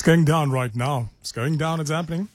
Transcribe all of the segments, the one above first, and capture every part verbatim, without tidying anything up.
going down right now. It's going down. It's happening.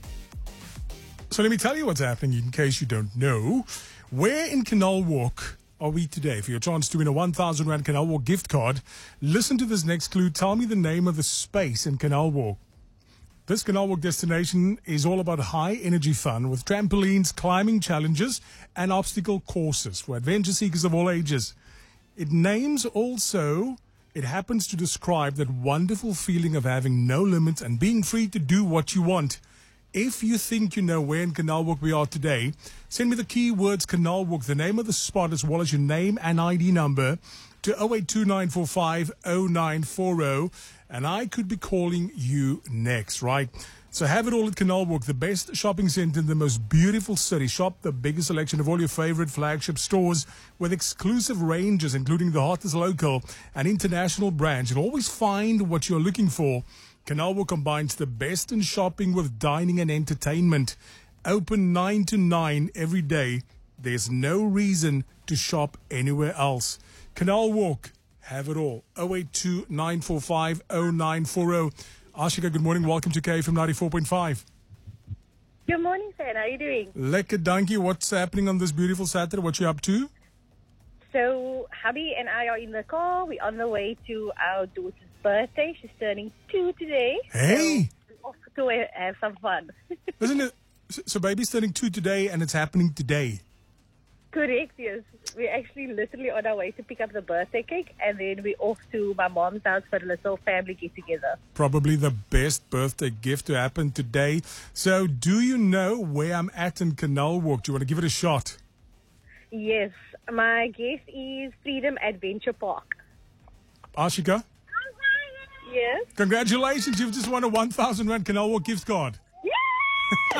So let me tell you what's happening in case you don't know. Where in Canal Walk are we today? For your chance to win a one thousand rand Canal Walk gift card, listen to this next clue. Tell me the name of the space in Canal Walk. This Canal Walk destination is all about high-energy fun with trampolines, climbing challenges, and obstacle courses for adventure seekers of all ages. It names also, it happens to describe that wonderful feeling of having no limits and being free to do what you want. If you think you know where in Canal Walk we are today, send me the keywords Canal Walk, the name of the spot, as well as your name and I D number to zero eight two nine four five zero nine four zero, and I could be calling you next, right? So have it all at Canal Walk, the best shopping center in the most beautiful city. Shop the biggest selection of all your favorite flagship stores with exclusive ranges, including the hottest local and international brands. You'll always find what you're looking for. Canal Walk combines the best in shopping with dining and entertainment. Open nine to nine every day. There's no reason to shop anywhere else. Canal Walk, have it all. zero eight two nine four five zero nine four zero. Ashika, good morning. Welcome to K F M ninety-four point five. Good morning, Sam. How are you doing? Lekker dankie. What's happening on this beautiful Saturday? What you up to? So, hubby and I are in the car. We're on the way to our daughter's birthday. She's turning two today. Hey! So we're off to go have some fun. Isn't it? So baby's turning two today and it's happening today. Correct, yes. We're actually literally on our way to pick up the birthday cake, and then we're off to my mom's house for a little family get-together. Probably the best birthday gift to happen today. So do you know where I'm at in Canal Walk? Do you want to give it a shot? Yes. My guess is Freedom Adventure Park. Ashika? Yes? Congratulations. You've just won a one thousand rand Canal Walk gift card. Yeah!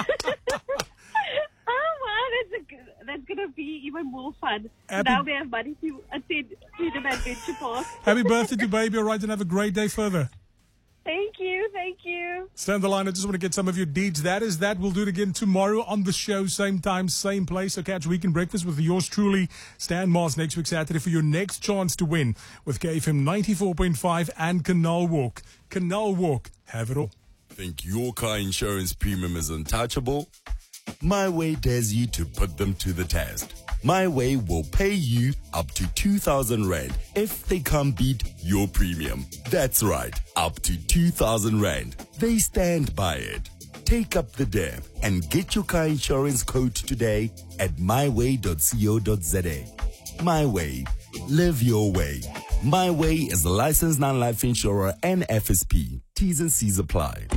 Oh, wow. That's, a, good- that's going to be even more fun. Happy- Now we have money to attend Freedom Adventure Park. Happy birthday to baby. All right, and have a great day further. Thank you, thank you. Stay on the line. I just want to get some of your deeds. That is that. We'll do it again tomorrow on the show, same time, same place. So catch Weekend Breakfast with yours truly, Stan Mars, next week Saturday for your next chance to win with K F M ninety-four point five and Canal Walk. Canal Walk, have it all. Think your car insurance premium is untouchable? My Way dares you to put them to the test. My Way will pay you up to two thousand rand if they can't beat your premium. That's right, up to two thousand rand. They stand by it. Take up the dare and get your car insurance quote today at my way dot co dot za. My Way. Live your way. My Way is a licensed non-life insurer and F S P. T's and C's apply.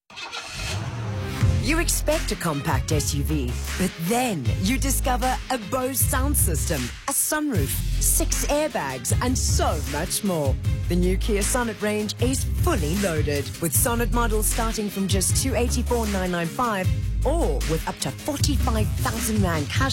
You expect a compact S U V, but then you discover a Bose sound system, a sunroof, six airbags, and so much more. The new Kia Sonet range is fully loaded, with Sonet models starting from just two hundred eighty-four thousand nine hundred ninety-five or with up to forty-five thousand rand cash